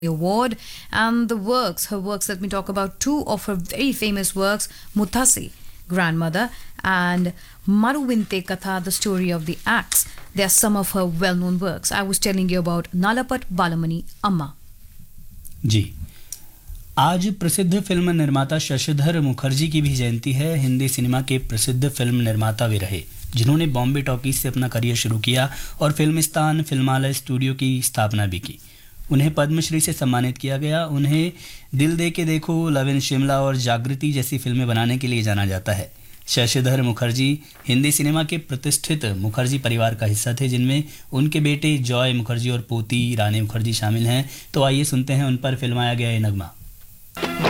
Award and her works, let me talk about two of her very famous works, Muthasi, Grandmother, and Maruvinte Katha, The Story of the Axe. They are some of her well-known works. I was telling you about Nalapat Balamani Amma. जी, आज प्रसिद्ध film निर्माता शशिधर मुखर्जी की भी जयंती है। Hindi cinema के प्रसिद्ध film निर्माता वे रहे, जिन्होंने बॉम्बे टॉकीज से अपना करियर शुरू किया और फिल्मिस्तान फिल्मालय स्टूडियो की स्थापना भी की। उन्हें पद्मश्री से सम्मानित किया गया। उन्हें दिल दे के देखो, लव इन शिमला और जागृति जैसी फिल्में बनाने के लिए जाना जाता है। शशिधर मुखर्जी हिंदी सिनेमा के प्रतिष्ठित मुखर्जी परिवार का हिस्सा थे, जिनमें उनके बेटे जॉय मुखर्जी और पोती रानी मुखर्जी शामिल हैं। तो आइए सुनते हैं उन पर फिल्माया गया ये नगमा।